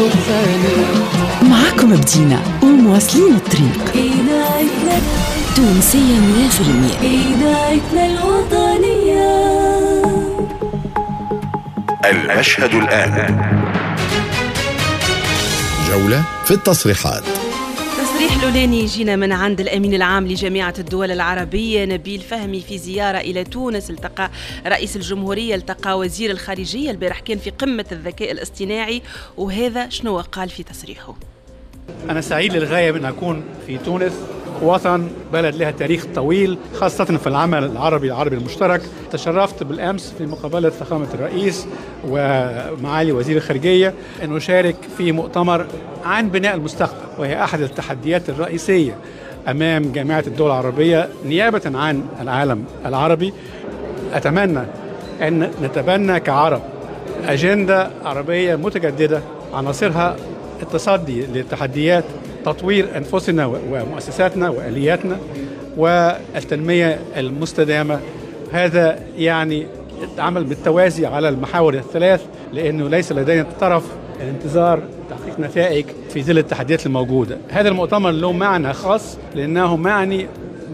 معكم بدينا ومواصلين الطريق. تونسية 100%. إذاعتنا الوطنية. المشهد الآن. جولة في التصريحات. تصريح لولاني جينا من عند الأمين العام لجامعة الدول العربية نبيل فهمي في زيارة إلى تونس. التقى رئيس الجمهورية، التقى وزير الخارجية. البارح كان في قمة الذكاء الاصطناعي، وهذا شنو قال في تصريحه. أنا سعيد للغاية من أكون في تونس، وطن بلد لها تاريخ طويل خاصة في العمل العربي المشترك. تشرفت بالأمس في مقابلة فخامة الرئيس ومعالي وزير الخارجية أن أشارك في مؤتمر عن بناء المستقبل، وهي أحد التحديات الرئيسية أمام جامعة الدول العربية نيابة عن العالم العربي. أتمنى أن نتبنى كعرب أجندة عربية متجددة عناصرها التصدي للتحديات، تطوير أنفسنا ومؤسساتنا وآلياتنا، والتنمية المستدامة. هذا يعني العمل بالتوازي على المحاور الثلاث، لأنه ليس لدينا طرف الانتظار تحقيق نتائج في ظل التحديات الموجودة. هذا المؤتمر له معنى خاص لأنه معني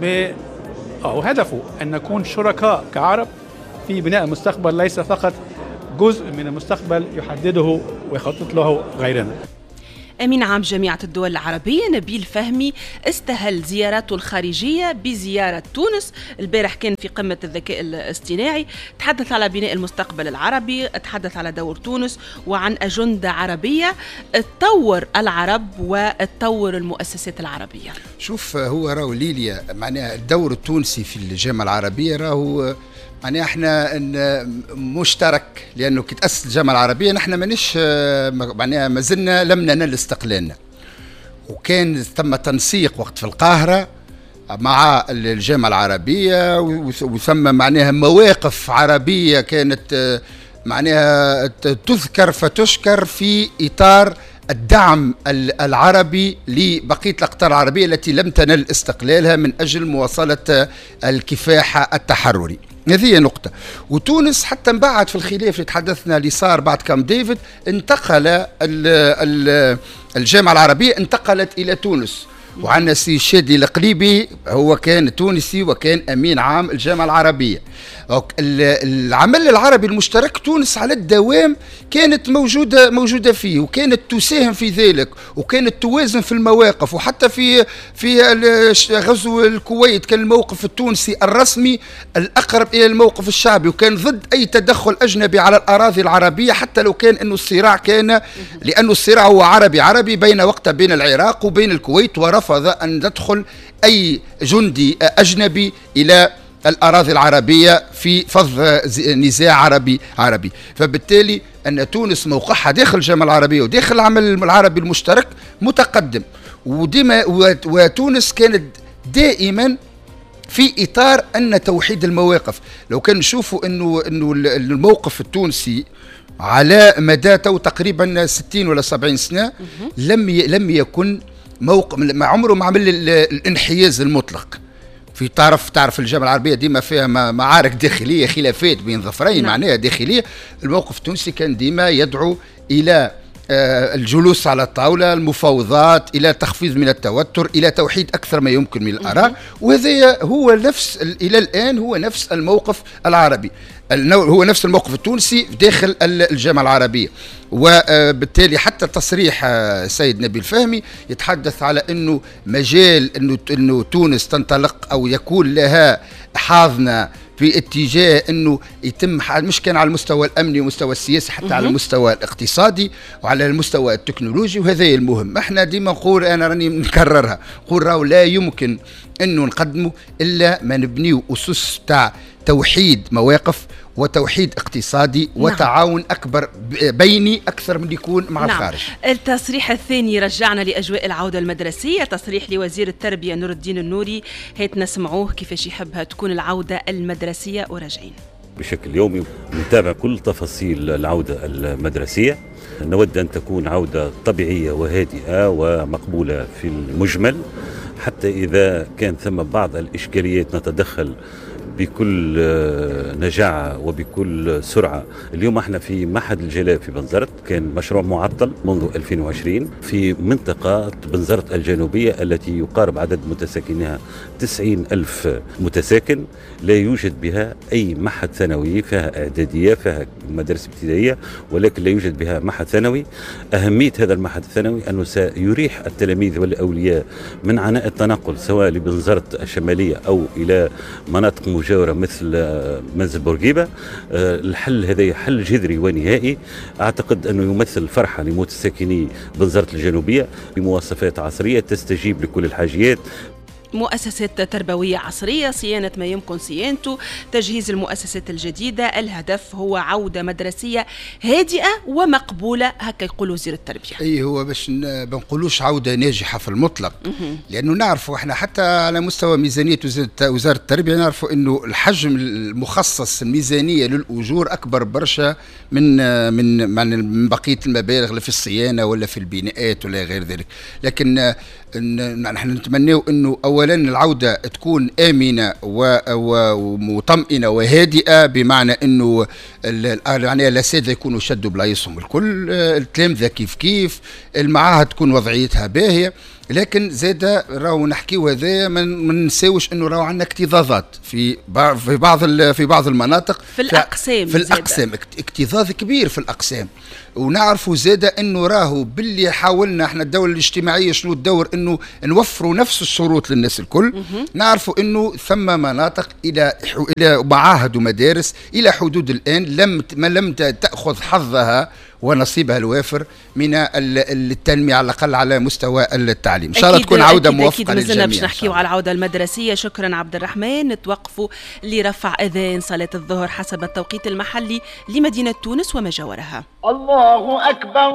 هدفه أن نكون شركاء كعرب في بناء المستقبل، ليس فقط جزء من المستقبل يحدده ويخطط له غيرنا. أمين عام جامعة الدول العربية نبيل فهمي استهل زيارته الخارجية بزيارة تونس. البارح كان في قمة الذكاء الاصطناعي، تحدث على بناء المستقبل العربي، تحدث على دور تونس وعن أجندة عربية تطور العرب وتطور المؤسسات العربية. شوف، هو راهو ليليا معناها الدور التونسي في الجامعة العربية راهو يعني احنا مشترك، لانه كي تأسس الجامعة العربية نحن مانيش معناها ما زلنا لم ننال استقلالنا، وكان ثم تنسيق وقت في القاهرة مع الجامعة العربية، وثم معناها مواقف عربية كانت معناها تذكر فتشكر في إطار الدعم العربي لبقية الأقطار العربية التي لم تنل استقلالها من أجل مواصلة الكفاح التحرري. هذه نقطة. وتونس حتى من بعد في الخلاف اللي تحدثنا اللي صار بعد كامب ديفيد، انتقل الجامعة العربية انتقلت إلى تونس، وعندنا سي شادي القليبي هو كان تونسي وكان أمين عام الجامعة العربية. العمل العربي المشترك تونس على الدوام كانت موجودة فيه، وكانت تساهم في ذلك، وكانت توازن في المواقف. وحتى في غزو الكويت كان الموقف التونسي الرسمي الأقرب إلى الموقف الشعبي، وكان ضد أي تدخل أجنبي على الأراضي العربية، حتى لو كان أنه الصراع كان، لأنه الصراع هو عربي بين العراق وبين الكويت، ورفض أن تدخل أي جندي أجنبي إلى الأراضي العربية في فض نزاع عربي. فبالتالي أن تونس موقعها داخل الجامعة العربية وداخل العمل العربي المشترك متقدم، وتونس كانت دائما في إطار أن توحيد المواقف. لو كان نشوفوا أنه الموقف التونسي على مدى تقريبا 60 ولا 70 سنة لم يكن موقف، ما عمره ما عمل الانحياز المطلق. في تعرف الجامعة العربية ديما فيها معارك داخلية، خلافات بين ظفرين معناها داخلية. الموقف التونسي كان ديما يدعو إلى الجلوس على الطاولة، المفاوضات، إلى تخفيض من التوتر، إلى توحيد أكثر ما يمكن من الآراء. وهذا هو إلى الآن هو نفس الموقف العربي، هو نفس الموقف التونسي داخل الجامعة العربية. وبالتالي حتى تصريح سيد نبيل فهمي يتحدث على أنه مجال أنه تونس تنطلق أو يكون لها حاضنة في اتجاه أنه يتم، مش كان على المستوى الأمني ومستوى السياسي، حتى على المستوى الاقتصادي وعلى المستوى التكنولوجي. وهذا المهم. احنا ديما نقول، أنا راني نكررها، نقول راهو لا يمكن أنه نقدمه إلا ما نبنيو أسس تاع توحيد مواقف وتوحيد اقتصادي وتعاون أكبر بيني أكثر من يكون مع الخارج. التصريح الثاني رجعنا لأجواء العودة المدرسية، تصريح لوزير التربية نور الدين النوري. هيت نسمعوه كيفاش يحبها تكون العودة المدرسية وراجعين. بشكل يومي نتابع كل تفاصيل العودة المدرسية. نود أن تكون عودة طبيعية وهادئة ومقبولة في المجمل، حتى إذا كان ثم بعض الإشكاليات نتدخل بكل نجاعة وبكل سرعة. اليوم احنا في معهد الجلاء في بنزرت، كان مشروع معطل منذ 2020 في منطقة بنزرت الجنوبية التي يقارب عدد متساكنها 90,000 متساكن، لا يوجد بها أي معهد ثانوي، فيها إعدادية فيها مدارس ابتدائية ولكن لا يوجد بها معهد ثانوي. أهمية هذا المعهد الثانوي أنه سيريح التلاميذ والأولياء من عناء التنقل سواء لبنزرت الشمالية أو إلى مناطق مجاورة مثل منزل بورقيبة. الحل هذا حل جذري ونهائي، أعتقد أنه يمثل فرحة لمتساكني بنزرت الجنوبية بمواصفات عصرية تستجيب لكل الحاجيات. مؤسسات تربوية عصرية، صيانة ما يمكن صيانته، تجهيز المؤسسات الجديدة. الهدف هو عودة مدرسية هادئة ومقبولة، هكا يقول وزير التربية. أي هو باش بنقولوش عودة ناجحة في المطلق، لأنه نعرفوا احنا حتى على مستوى ميزانية وزارة التربية نعرفوا أنه الحجم المخصص الميزانية للأجور أكبر برشا من بقية المبالغ اللي في الصيانة ولا في البناءات ولا غير ذلك. لكن نحن نتمنى أنه أولا العودة تكون آمنة ومطمئنة وهادئة، بمعنى أنه يعني الأساتذة يكونوا شدوا بلايصهم الكل، التلامذة كيف المعاهد تكون وضعيتها باهية. لكن زاد راهو نحكيو هذا ما نساوش انه راهو عندنا اكتظاظات في بعض المناطق في الأقسام اكتظاظ كبير في الأقسام. ونعرفوا زاد انه راهو باللي حاولنا احنا الدولة الاجتماعية شنو الدور انه نوفروا نفس الشروط للناس الكل. نعرفوا انه ثم مناطق الى معاهد ومدارس الى حدود الان لم تأخذ حظها ونصيبها الوافر من التنمية على الأقل على مستوى التعليم. إن شاء الله تكون عودة موفقة للجميع. باش نحكيو على العودة المدرسية. شكرا عبد الرحمن. نتوقفوا لرفع أذان صلاة الظهر حسب التوقيت المحلي لمدينة تونس وما جاورها. الله أكبر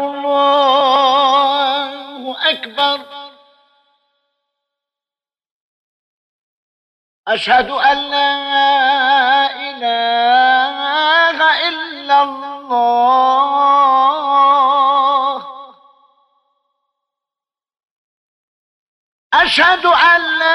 الله أكبر، أشهد أن لا إله إلا الله، أشهد أن لا